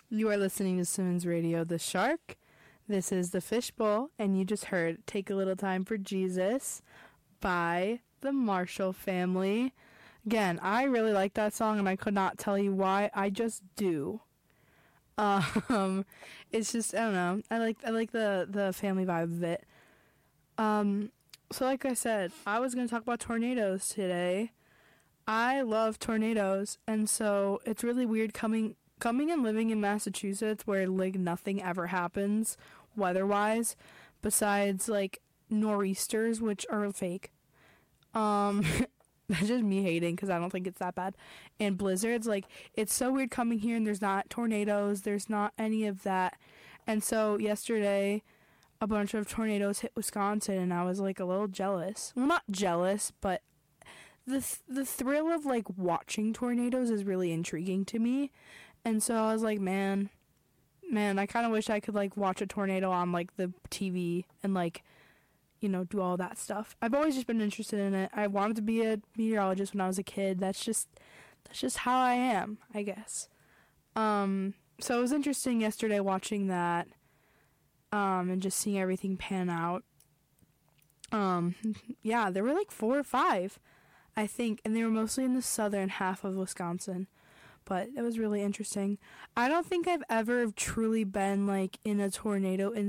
You are listening to Simmons Radio, The Shark. This is The Fishbowl, and you just heard Take a Little Time for Jesus by the Marshall Family. Again, I really like that song, and I could not tell you why. I just do. It's just, I don't know. I like the family vibe of it. So like I said, I was going to talk about tornadoes today. I love tornadoes, and so it's really weird coming and living in Massachusetts where like nothing ever happens weather-wise besides like nor'easters, which are fake. That's just me hating because I don't think it's that bad. And blizzards, like, it's so weird coming here and there's not tornadoes, there's not any of that. And so yesterday a bunch of tornadoes hit Wisconsin and I was like a little jealous. Well, not jealous, but the thrill of like watching tornadoes is really intriguing to me. And so I was like, man, I kind of wish I could like watch a tornado on like the TV and like, you know, do all that stuff. I've always just been interested in it. I wanted to be a meteorologist when I was a kid. That's just how I am, I guess. So it was interesting yesterday watching that, and just seeing everything pan out. Yeah, there were like 4 or 5, I think, and they were mostly in the southern half of Wisconsin. But it was really interesting. I don't think I've ever truly been like in a tornado in